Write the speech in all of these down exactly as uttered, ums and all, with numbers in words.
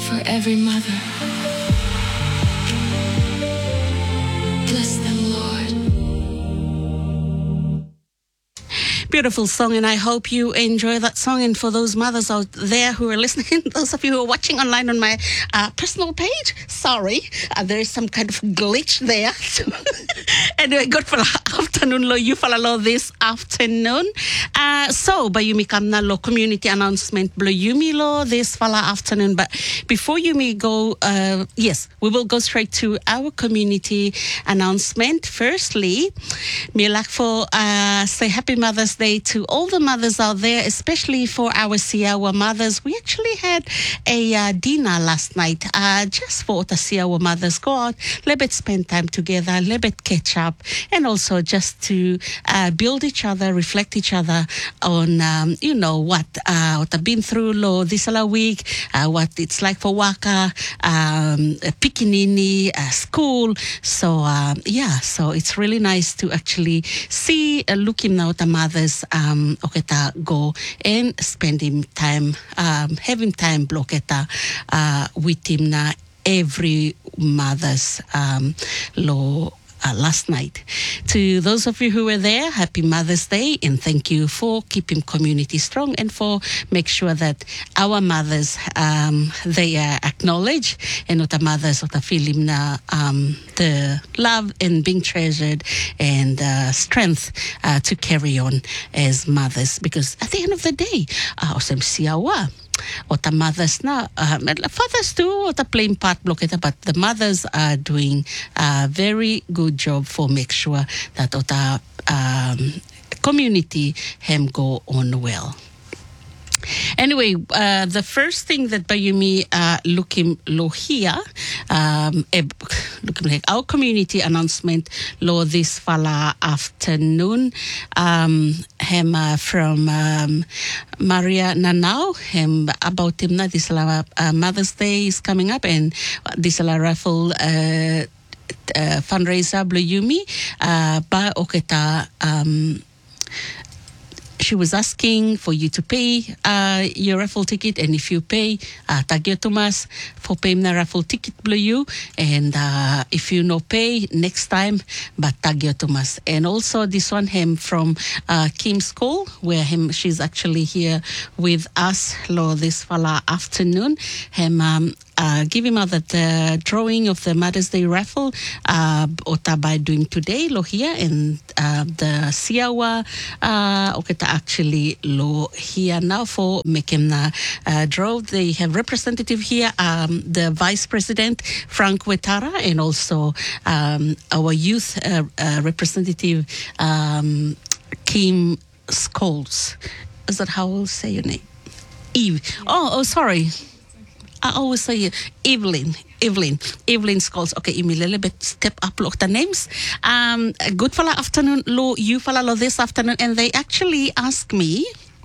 for every mother. Bless them, Lord. Beautiful song, and I hope you enjoy that song. And for those mothers out there who are listening, those of you who are watching online on my uh, personal page, sorry, uh, there is some kind of glitch there. Anyway, good for afternoon lo, you follow lo this afternoon. Uh, so, Bayumi kamna lo community announcement blo yumi lo this fala afternoon. But before you may go, uh, yes, we will go straight to our community announcement. Firstly, me like for uh, say Happy Mother's Day to all the mothers out there, especially for our Siawa mothers. We actually had a uh, dinner last night, uh, just for the Siawa mothers. Go out, let it spend time together, let it catch up, and also just to uh, build each other, reflect each other on, um, you know, what uh, what I've been through lo this week, uh, what it's like for Waka, um, Pikinini, uh, school. So, um, yeah, so it's really nice to actually see, uh, looking now at the mothers, um, oketa go and spending time, um, having time bloketa uh, with him na every mother's um, lo. Uh, last night. To those of you who were there, happy Mother's Day, and thank you for keeping community strong and for make sure that our mothers, um, they are acknowledged, and not the mothers of the feeling na um, the love and being treasured and uh, strength uh, to carry on as mothers, because at the end of the day, uh, osem siawa. Or the mothers na, um, fathers too, or the playing part blocketa, but the mothers are doing a very good job for make sure that the um, community hem go on well. Anyway, uh, the first thing that Bayumi uh, looking lo here, um, looking like our community announcement lo this fala afternoon, um, him uh, from um, Maria Nanau, him about him na this uh, Mother's Day is coming up, and this raffle uh, uh, fundraiser Bayumi uh, ba oketa um. She was asking for you to pay uh, your raffle ticket, and if you pay, uh, tagyo Tomas for paying the raffle ticket blue, and uh, if you no pay next time, but tagyo Tomas. And also this one him from uh, Kim's School, where him she's actually here with us lo this fala afternoon. Him um, uh, give him out that the drawing of the Mother's Day raffle uh, ota by doing today lo here, and uh, the Siawa uh, oketa actually lo here now for making the uh, draw. They have representative here, um, the Vice President Frank Wetara, and also um, our youth uh, uh, representative um, Kim Scholes. Is that how I'll say your name? Eve. Oh, oh, sorry. I always say Evelyn, Evelyn, Evelyn Scholes. Okay, you a little bit step up look the names. Um, good fella afternoon, lo, you fella lo this afternoon, and they actually ask me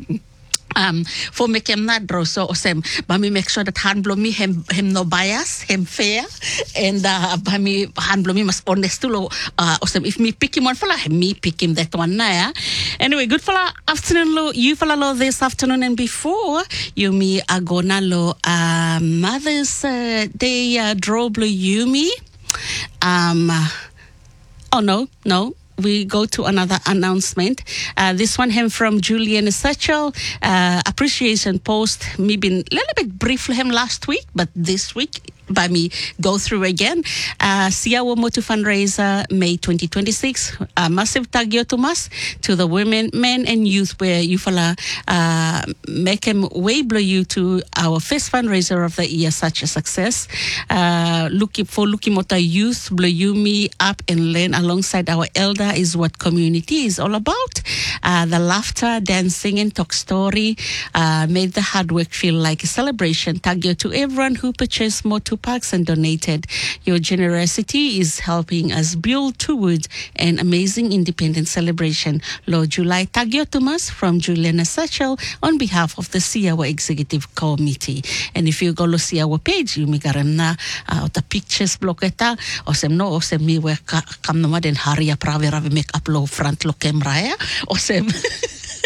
um for making that draw. So osem, but me make sure that hand blow me him him no bias, him fair, and uh by me hand blow me must honest to lo uh osem if me pick him one fella, me pick him that one na yeah. Anyway, good fella afternoon lo, you fella lo this afternoon, and before you me agona lo uh Mother's uh, Day uh, draw blow you me um oh no no we go to another announcement. Uh, this one him from Julian Satchel. Uh, appreciation post. Me been a little bit brief for him last week, but this week by me go through again. Uh, Siawa Motu fundraiser May twenty twenty-six. A massive tagyo Tomas to the women, men, and youth where you fala uh, make him way blow you to our first fundraiser of the year, such a success. Uh, looking for looking at the youth blow you me up and learn alongside our elder is what community is all about. Uh, the laughter, dancing, and talk story uh, made the hard work feel like a celebration. Tagyo to everyone who purchased Motu Packs and donated. Your generosity is helping us build towards an amazing independent celebration. Lord July Tagyo Tomas from Juliana Satchel on behalf of the Siawa Executive Committee. And if you go to Siawa page, you may get na uh, the pictures blocketa osem no osem mi we kam no maden haria prave rave make up low front lo camera ya osem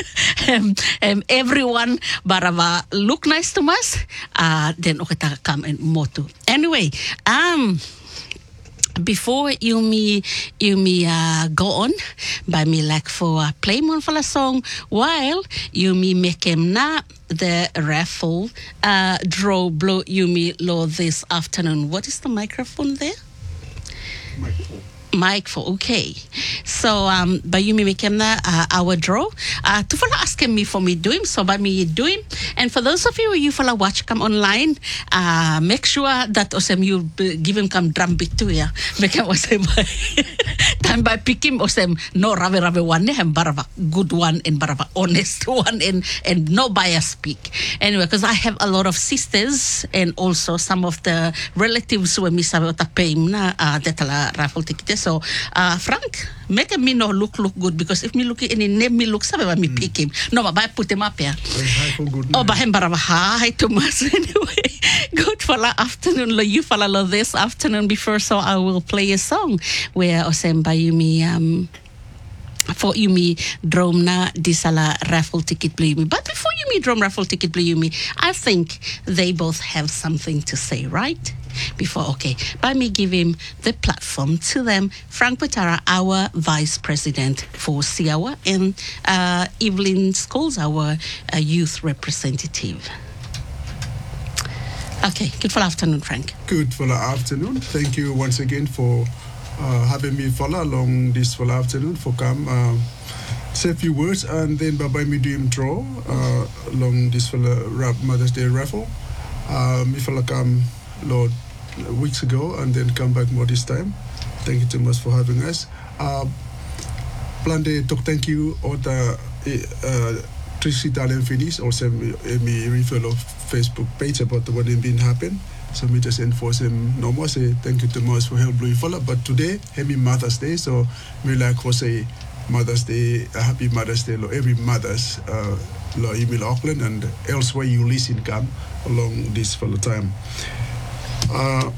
um, um, everyone barava look nice to us. Uh, then okay, ta come and motu. Anyway, um. Before you me you me uh, go on, by me like for uh, play one for a song while you me make him na the raffle uh, draw blow you me law this afternoon. What is the microphone there? Microphone. Mike for okay. So um by you me make him na uh, our draw. Uh to follow asking me for me doing so by me doing. And for those of you you follow watch come online, uh make sure that osem you b- give him come drum beat too, yeah. Make him osem time by pick him osem no rave rave one him barava good one and barava honest one and and no bias speak. Anyway, because I have a lot of sisters and also some of the relatives who me sabe ota pay na uh that la raffle ticket. So, uh, Frank, make me no look look good because if me look in the name me look sabe me pick him. No, but I put him up here. Hi for good Oh, night. but him barava hi Thomas. Anyway, good for the afternoon. Lo you follow lo this afternoon before, so I will play a song where osem by you me um. For you me drum na disala raffle ticket play me. But before you me drum raffle ticket play you me, I think they both have something to say, right? Before, okay, by me give him the platform to them. Frank Patara, our vice president for Siawa, and uh, Evelyn Scholes, our uh, youth representative. Okay, good for afternoon, Frank. Good for the afternoon. Thank you once again for uh, having me follow along this for the afternoon for come uh, say a few words and then by me doing draw uh, along this for the rap Mother's Day raffle. Uh, me follow come Lord weeks ago and then come back more this time. Thank you so much for having us. Uh, plan de talk thank you or the uh, Tracy Italian finish also me, me refer of Facebook page about the what been happen. So me just enforce him no more say thank you so much for help blue follow. But today happy Mother's Day, so me like for say Mother's Day, a happy Mother's Day lo every mother's uh lo email Auckland and elsewhere you listen come along this for the time. Uh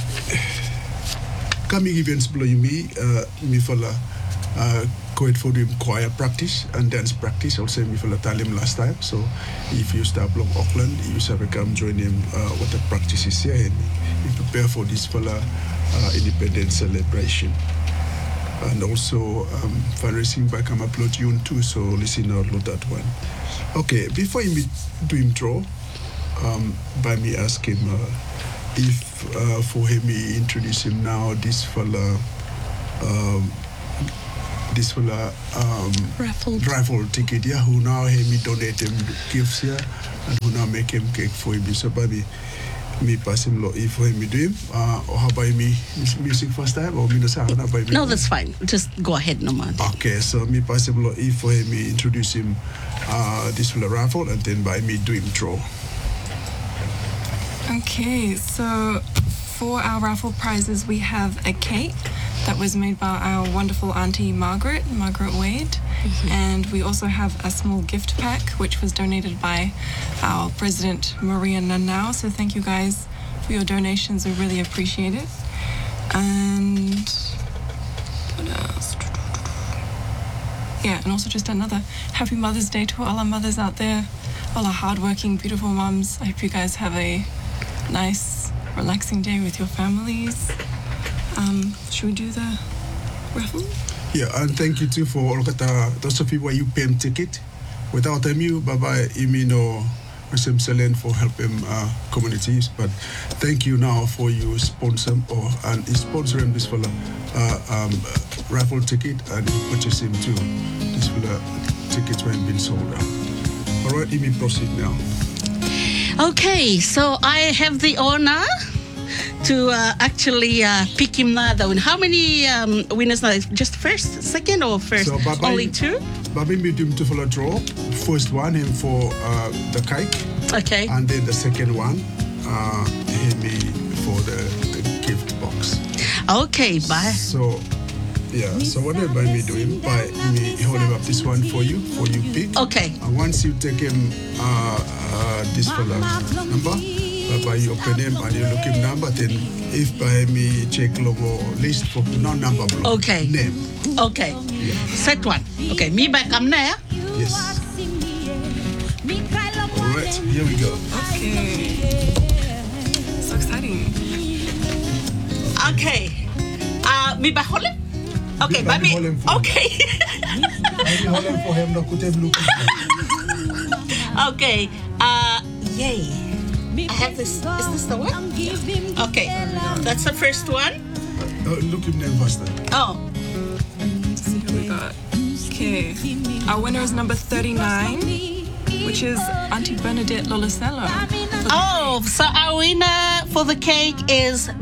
coming events below you me uh me follow uh Coed for the choir practice and dance practice also me for the talim last time. So if you start along Auckland, you shall come join him uh, what the practice is here and you prepare for this for the uh, independence celebration. And also um, fundraising by come upload June too, so listen out load that one. Okay, before you do him draw, um, by me ask him uh, if uh, for him me introduce him now this fella um, this fella um, Raffle. raffle ticket, yeah, who now have me donate him gifts here and who now make him cake for him. So by me, me pass him lo if for him me do him, uh, or how by me music first time or me no say how by me. No, that's fine. Just go ahead, no man. Okay, so me pass him lo if for him me introduce him uh, this fella raffle and then by me do him draw. Okay, so for our raffle prizes, we have a cake that was made by our wonderful auntie Margaret, Margaret Wade. Mm-hmm. And we also have a small gift pack, which was donated by our president, Maria Nanau. So thank you guys for your donations. We really appreciate it. And what else? Yeah, and also just another happy Mother's Day to all our mothers out there, all our hardworking, beautiful mums. I hope you guys have a nice, relaxing day with your families. Um, should we do the raffle? Yeah, and thank you too for all of the those of people you pay him ticket. Without them, you bye bye. You mean no, Mister Selen for helping uh, communities. But thank you now for you sponsor or and sponsoring this for the uh, um, raffle ticket and purchase him too. This for the tickets when been sold out. All right, you may proceed now. Okay, so I have the honor to uh, actually uh, pick him now. How many um, winners now? Just first, second, or first? So, Baba, only two? Babi made him to follow draw. First one, him for uh, the cake. Okay. And then the second one, uh, him for the, the gift box. Okay, bye. So, yeah, so what did by me do him? By me holding up this one for you, for you pick. Okay. And once you take him uh, uh, this fella number, by you open him and you look him number, then if by me check logo list for no number block. Okay. Name. Okay. Yeah. Set one. Okay, me back come there. Yes. right, here we go. Okay. So exciting. Okay. Uh, mi ba Holland? Okay, Di ba ba mi? mi Holland for- Okay. Maybe Holland for him, no kutem look. Okay. Uh, yay. I have this. Is this the one? Okay. That's the first one. Uh, look him name faster. Oh. So here we got. Okay. Our winner is number thirty-nine, which is Auntie Bernadette Lolasello. Oh, so our winner for the cake is